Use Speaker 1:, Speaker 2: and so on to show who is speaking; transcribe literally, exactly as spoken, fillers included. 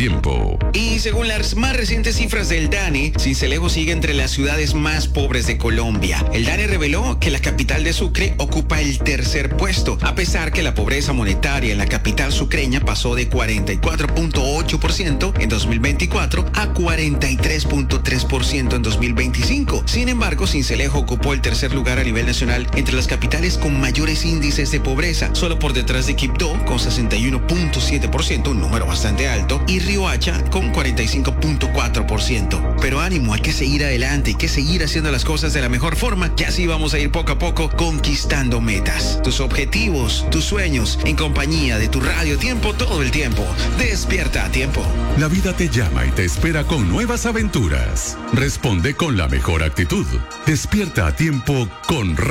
Speaker 1: tiempo.
Speaker 2: Y según las más recientes cifras del DANE, Sincelejo sigue entre las ciudades más pobres de Colombia. El DANE reveló que la capital de Sucre ocupa el tercer puesto, a pesar que la pobreza monetaria en la capital sucreña pasó de cuarenta y cuatro punto ocho por ciento en dos mil veinticuatro a cuarenta y tres punto tres por ciento en dos mil veinticinco. Sin embargo, Sincelejo ocupó el tercer lugar a nivel nacional entre las capitales con mayores índices de pobreza, solo por detrás de Quibdó con sesenta y uno punto siete por ciento, un número bastante alto, y Riohacha con cuarenta y cinco punto cuatro por ciento. Pero ánimo, hay que seguir adelante, hay que seguir haciendo las cosas de la mejor forma, que así vamos a ir poco a poco conquistando metas, tus objetivos, tus sueños, en compañía de tu Radio Tiempo todo el tiempo. Despierta a tiempo.
Speaker 1: La vida te llama y te espera con nuevas aventuras. Responde con la mejor actitud. Despierta a tiempo con